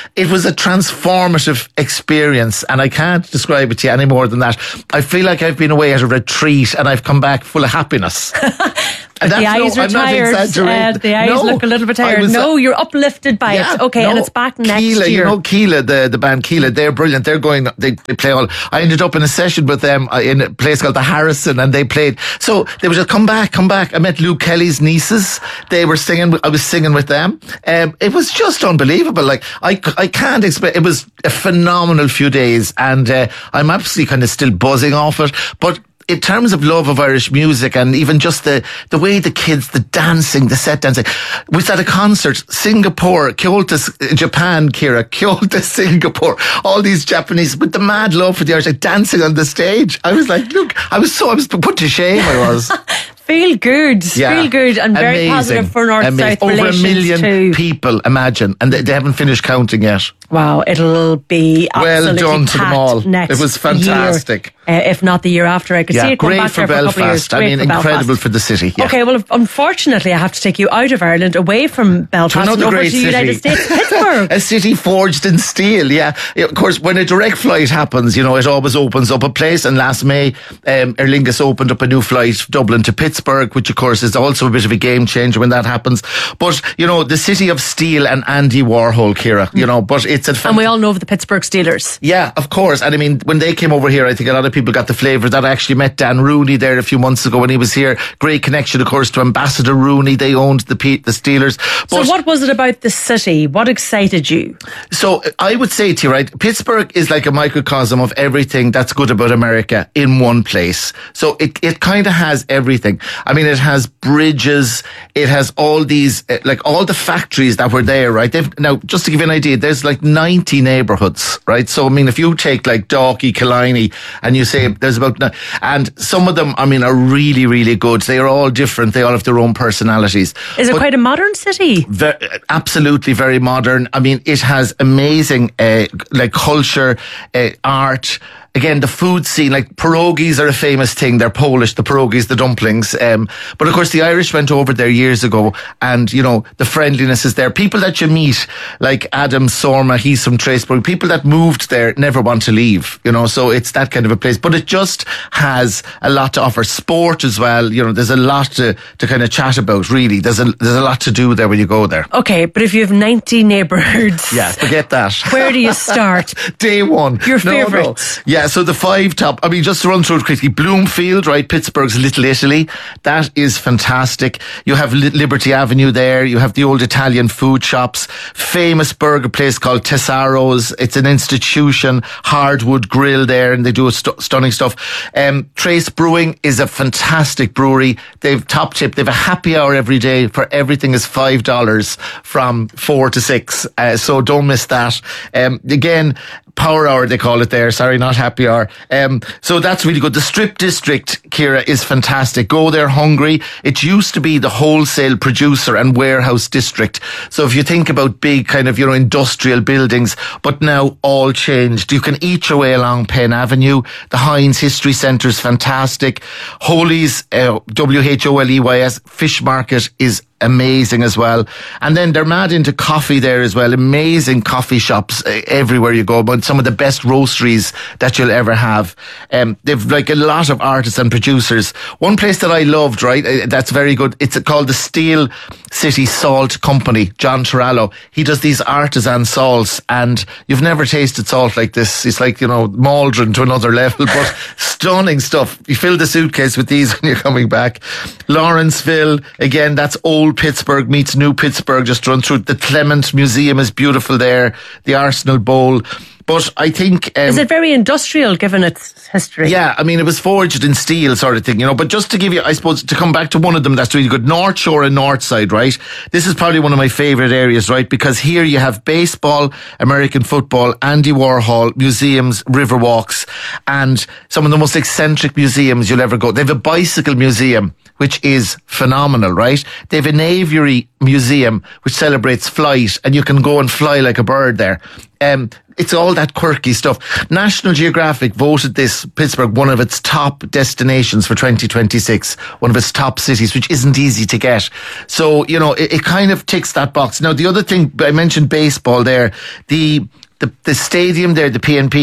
transformative experience. And I can't describe it to you any more than that. I feel like I've been away at a retreat and I've come back full of happiness. The eyes are tired. The eyes look a little bit tired. You're uplifted by it. Okay, and it's back next year. You know Keela, the band Keela, they're brilliant. They're going, they play all. I ended up in a session with them in a place called the Harrison, and they played. So they were just, come back. I met Luke Kelly's nieces. They were singing. I was singing with them. It was just unbelievable. Like, I can't explain. It was a phenomenal few days, and I'm absolutely kind of still buzzing off it. But in terms of love of Irish music, and even just the way the kids, the dancing, the set dancing. We was at a concert, Singapore, Ceoltas, Japan, Ciara, Ceoltas, Singapore, all these Japanese with the mad love for the Irish, like dancing on the stage. I was like, look, I was put to shame, I was. Feel good, and very positive for North-South Over relations 1 million too. people, imagine, and they haven't finished counting yet. Wow, it'll be absolutely well done to them all. Next it was fantastic. Year, if not the year after. I could see it come back for there for a couple of years. I mean, incredible for the city. Yeah. Okay, well, unfortunately, I have to take you out of Ireland, away from Belfast, to over to the United States, Pittsburgh. A city forged in steel. Yeah, of course. When a direct flight happens, it always opens up a place. And last May, Aer Lingus opened up a new flight, Dublin to Pittsburgh, which of course is also a bit of a game changer when that happens. But the city of steel and Andy Warhol, Ciara. But it's and we all know of the Pittsburgh Steelers. Yeah, of course. And I mean, when they came over here, I think a lot of people got the flavour that. I actually met Dan Rooney there a few months ago when he was here. Great connection, of course, to Ambassador Rooney. They owned the Steelers. But so what was it about the city? What excited you? So I would say to you, right, Pittsburgh is like a microcosm of everything that's good about America in one place. So it kind of has everything. I mean, it has bridges. It has all these, like all the factories that were there, right? Now, just to give you an idea, there's like 90 neighbourhoods, right? So, I mean, if you take like Dalkey, Killiney, and you say there's about, and some of them, I mean, are really, really good. They are all different. They all have their own personalities. Is it quite a modern city? Absolutely very modern. I mean, it has amazing, like culture, art. Again, the food scene, like pierogies are a famous thing. They're Polish, the pierogies, the dumplings. But of course, the Irish went over there years ago, and, the friendliness is there. People that you meet, like Adam Sorma, he's from Traceburg. People that moved there never want to leave, so it's that kind of a place. But it just has a lot to offer. Sport as well, there's a lot to kind of chat about, really. There's a lot to do there when you go there. Okay, but if you have 90 neighbourhoods... Yeah, forget that. Where do you start? Day one. Your favourites? No. Yeah, so the 5 top, I mean, just to run through it quickly, Bloomfield, right, Pittsburgh's Little Italy, that is fantastic. You have Liberty Avenue there, you have the old Italian food shops, famous burger place called Tesaro's, it's an institution, Hardwood Grill there, and they do stunning stuff. Trace Brewing is a fantastic brewery. They've top tip, they've a happy hour every day for everything is $5 from 4 to 6, so don't miss that. Again, Power Hour, they call it there. Sorry, not Happy Hour. So that's really good. The Strip District, Ciara, is fantastic. Go there hungry. It used to be the wholesale producer and warehouse district. So if you think about big kind of, industrial buildings, but now all changed. You can eat your way along Penn Avenue. The Heinz History Centre is fantastic. Holeys, WHOLEYS, Fish Market is amazing as well. And then they're mad into coffee there as well. Amazing coffee shops everywhere you go, but some of the best roasteries that you'll ever have. They've like a lot of artists and producers. One place that I loved, right, that's very good, it's called the Steel City Salt Company. John Torallo, he does these artisan salts, and you've never tasted salt like this. It's like, Maldron to another level, but stunning stuff. You fill the suitcase with these when you're coming back. Lawrenceville, again, that's old Old Pittsburgh meets New Pittsburgh, just run through. The Clement Museum is beautiful there, the Arsenal Bowl. But I think... is it very industrial given its history? Yeah, I mean, it was forged in steel sort of thing, you know. But just to give you, I suppose, to come back to one of them that's really good, North Shore and North Side, right? This is probably one of my favourite areas, right? Because here you have baseball, American football, Andy Warhol, museums, river walks, and some of the most eccentric museums you'll ever go. They have a bicycle museum, which is phenomenal, right? They have an aviary museum, which celebrates flight, and you can go and fly like a bird there. It's all that quirky stuff. National Geographic voted this Pittsburgh one of its top destinations for 2026, one of its top cities, which isn't easy to get. So, you know, it kind of ticks that box. Now, the other thing, I mentioned baseball there, the stadium there, the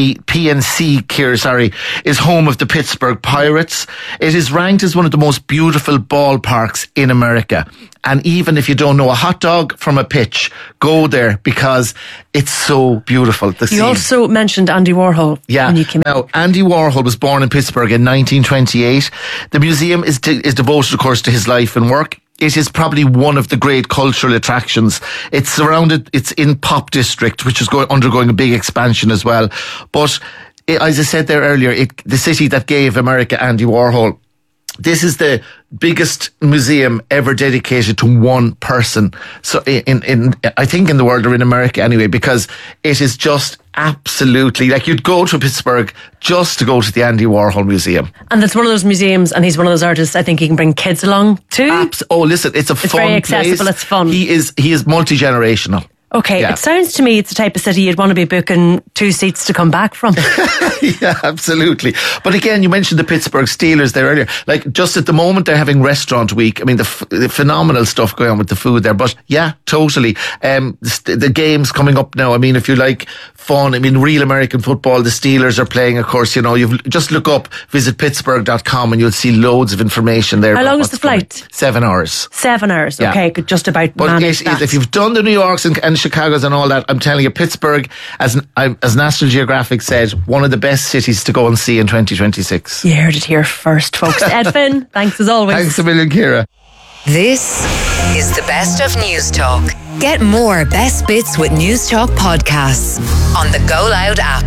PNC, is home of the Pittsburgh Pirates. It is ranked as one of the most beautiful ballparks in America. And even if you don't know a hot dog from a pitch, go there because it's so beautiful. You also mentioned Andy Warhol. Yeah. Now, Andy Warhol was born in Pittsburgh in 1928. The museum is devoted, of course, to his life and work. It is probably one of the great cultural attractions. It's in Pop District, which is undergoing a big expansion as well. But as I said there earlier, the city that gave America Andy Warhol, this is the biggest museum ever dedicated to one person. So I think in the world or in America anyway, because it is just absolutely, like, you'd go to Pittsburgh just to go to the Andy Warhol Museum. And it's one of those museums, and he's one of those artists I think you can bring kids along too. Listen, it's fun very accessible, place. It's fun. He is multi-generational. Okay, yeah. It sounds to me it's the type of city you'd want to be booking 2 seats to come back from. Yeah, absolutely. But again, you mentioned the Pittsburgh Steelers there earlier. Like, just at the moment, they're having restaurant week. I mean, the phenomenal stuff going on with the food there. But yeah, totally. The games coming up now. I mean, if you like fun, I mean, real American football, the Steelers are playing, of course, you know, just look up, visit pittsburgh.com and you'll see loads of information there. How long is the flight? 7 hours. 7 hours, yeah. Okay, could just about manage that. If you've done the New Yorks and Chicago's and all that, I'm telling you, Pittsburgh, as National Geographic said, one of the best cities to go and see in 2026. You heard it here first, folks. Edfin, thanks as always. Thanks a million, Ciara. This is the best of News Talk. Get more best bits with News Talk podcasts on the Go Loud app.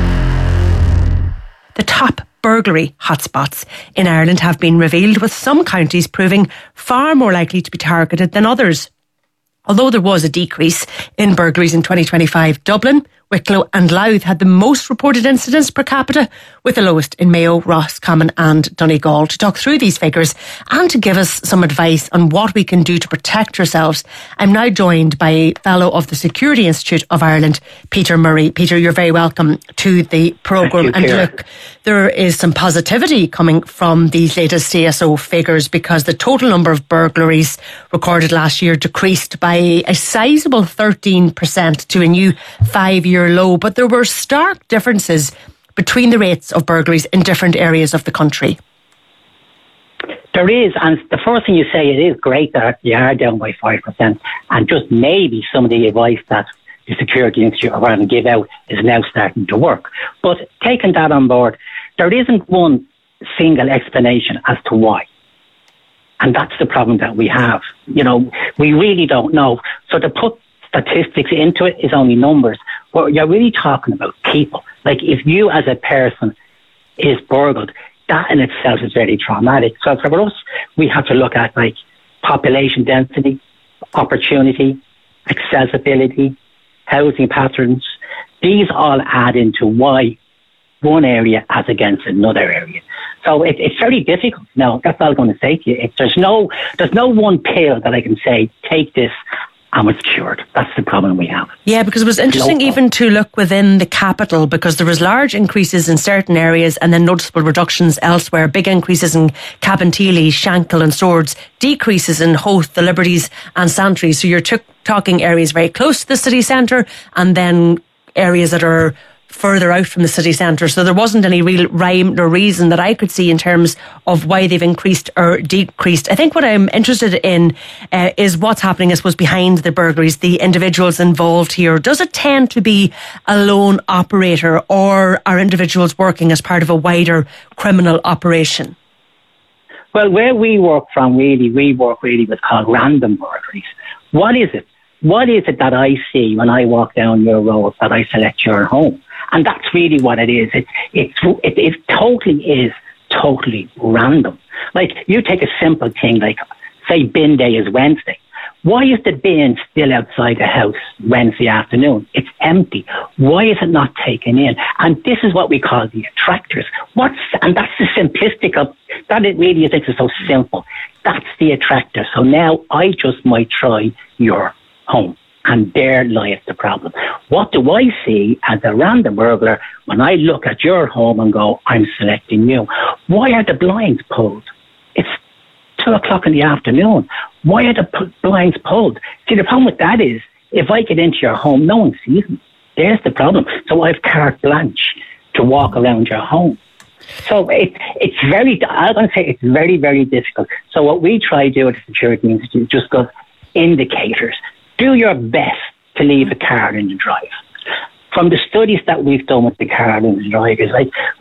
The top burglary hotspots in Ireland have been revealed, with some counties proving far more likely to be targeted than others. Although there was a decrease in burglaries in 2025, Dublin, Wicklow and Louth had the most reported incidents per capita, with the lowest in Mayo, Roscommon and Donegal. To talk through these figures and to give us some advice on what we can do to protect ourselves, I'm now joined by a fellow of the Security Institute of Ireland, Peter Murray. Peter, you're very welcome to the programme. And look, there is some positivity coming from these latest CSO figures, because the total number of burglaries recorded last year decreased by a sizable 13% to a new 5-year low. But there were stark differences between the rates of burglaries in different areas of the country. There is, and the first thing you say, it is great that you are down by 5%, and just maybe some of the advice that the Security Institute of Ireland give out is now starting to work. But taking that on board, there isn't one single explanation as to why. And that's the problem that we have. You know, we really don't know. So to put statistics into it is only numbers. But you're really talking about people. Like, if you as a person is burgled, that in itself is very traumatic. So for us, we have to look at, like, population density, opportunity, accessibility, housing patterns. These all add into why one area as against another area. So it's very difficult. No, that's all I'm going to say to you. There's no one pill that I can say, take this and it's cured. That's the problem we have. Yeah, because it was interesting even to look within the capital, because there was large increases in certain areas and then noticeable reductions elsewhere. Big increases in Cabinteely, Shankill and Swords, decreases in Howth, the Liberties and Santry. So you're talking areas very close to the city centre and then areas that are further out from the city centre. So there wasn't any real rhyme or reason that I could see in terms of why they've increased or decreased. I think what I'm interested in is what's happening, I suppose, behind the burglaries, the individuals involved here. Does it tend to be a lone operator, or are individuals working as part of a wider criminal operation? Well, where we work from, we work what's called random burglaries. What is it? What is it that I see when I walk down your road that I select your home? And that's really what it is. It totally is totally random. Like, you take a simple thing like, say, bin day is Wednesday. Why is the bin still outside the house Wednesday afternoon? It's empty. Why is it not taken in? And this is what we call the attractors. And that's the simplistic of that. It really is. It's so simple. That's the attractor. So now I just might try your home. And there lies the problem. What do I see as a random burglar when I look at your home and go, I'm selecting you? Why are the blinds pulled? It's 2:00 in the afternoon. Why are the blinds pulled? See, the problem with that is, if I get into your home, no one sees me. There's the problem. So I've carte blanche to walk around your home. So it's very, I'm going to say it's very, very difficult. So what we try to do at the Security Institute, just go indicators. Do your best to leave a car in the drive. From the studies that we've done with the car in the drive, is like,